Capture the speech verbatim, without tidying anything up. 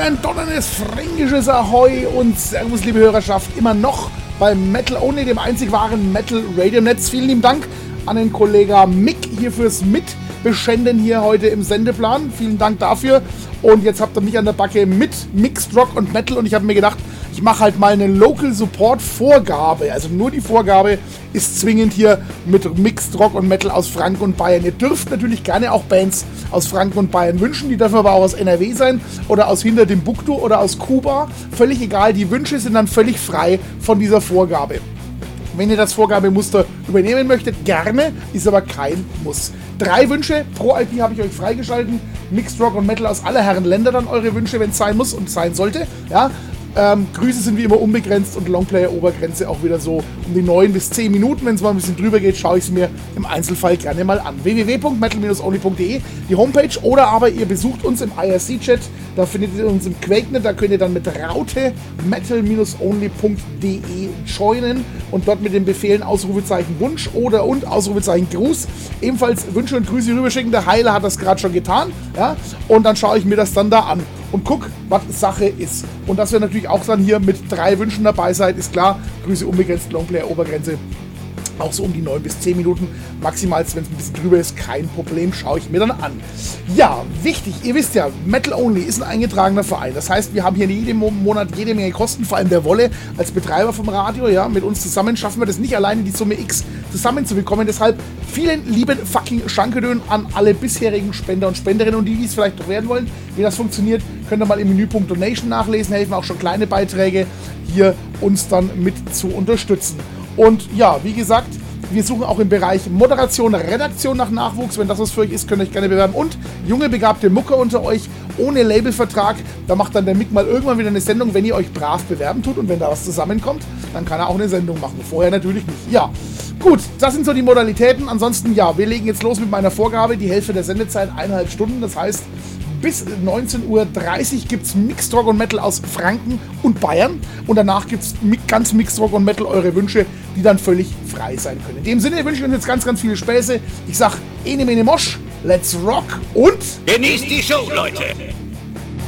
ein donnerndes fränkisches Ahoi und Servus, liebe Hörerschaft, immer noch beim Metal Only, dem einzig wahren Metal Radio Netz. Vielen lieben Dank an den Kollegen Mick hier fürs Mitbeschänden hier heute im Sendeplan. Vielen Dank dafür. Und jetzt habt ihr mich an der Backe mit Mixed Rock und Metal und ich habe mir gedacht, ich mache halt mal eine Local Support Vorgabe. Also nur die Vorgabe ist zwingend hier mit Mixed Rock und Metal aus Franken und Bayern. Ihr dürft natürlich gerne auch Bands aus Franken und Bayern wünschen. Die dürfen aber auch aus N R W sein oder aus Hinter dem Buktu oder aus Kuba. Völlig egal, die Wünsche sind dann völlig frei von dieser Vorgabe. Wenn ihr das Vorgabemuster übernehmen möchtet, gerne, ist aber kein Muss. Drei Wünsche pro I P habe ich euch freigeschalten. Mixed Rock und Metal aus aller Herren Länder dann eure Wünsche, wenn es sein muss und sein sollte. Ja. Ähm, Grüße sind wie immer unbegrenzt und Longplayer-Obergrenze auch wieder so um die neun bis zehn Minuten. Wenn es mal ein bisschen drüber geht, schaue ich es mir im Einzelfall gerne mal an. w w w punkt metal dash only punkt d e, die Homepage, oder aber ihr besucht uns im I R C-Chat, da findet ihr uns im QuakeNet, da könnt ihr dann mit Raute metal dash only punkt d e joinen und dort mit den Befehlen Ausrufezeichen Wunsch oder und Ausrufezeichen Gruß ebenfalls Wünsche und Grüße rüberschicken. Der Heiler hat das gerade schon getan, ja, und dann schaue ich mir das dann da an und guck, was Sache ist. Und dass wir natürlich auch dann hier mit drei Wünschen dabei seid, ist klar. Grüße unbegrenzt, Longplayer Obergrenze. Auch so um die neun bis zehn Minuten. Maximal, wenn es ein bisschen drüber ist, kein Problem, schaue ich mir dann an. Ja, wichtig, ihr wisst ja, Metal Only ist ein eingetragener Verein. Das heißt, wir haben hier jeden Monat jede Menge Kosten, vor allem der Wolle als Betreiber vom Radio. Ja, mit uns zusammen schaffen wir das nicht alleine, die Summe X zusammenzubekommen. Deshalb vielen lieben fucking Schankedön an alle bisherigen Spender und Spenderinnen und die, die es vielleicht noch werden wollen. Wie das funktioniert, könnt ihr mal im Menüpunkt Donation nachlesen. Helfen auch schon kleine Beiträge, hier uns dann mit zu unterstützen. Und ja, wie gesagt, wir suchen auch im Bereich Moderation, Redaktion nach Nachwuchs. Wenn das was für euch ist, könnt ihr euch gerne bewerben. Und junge, begabte Mucker unter euch, ohne Labelvertrag. Da macht dann der Mick mal irgendwann wieder eine Sendung, wenn ihr euch brav bewerben tut. Und wenn da was zusammenkommt, dann kann er auch eine Sendung machen. Vorher natürlich nicht. Ja, gut, das sind so die Modalitäten. Ansonsten, ja, wir legen jetzt los mit meiner Vorgabe. Die Hälfte der Sendezeit, eineinhalb Stunden. Das heißt, bis neunzehn Uhr dreißig gibt es Mixed Rock und Metal aus Franken und Bayern. Und danach gibt es ganz Mixed Rock und Metal, eure Wünsche, die dann völlig frei sein können. In dem Sinne wünsche ich uns jetzt ganz, ganz viele Späße. Ich sag, ene mene mosch, let's rock und genießt die Show, Leute!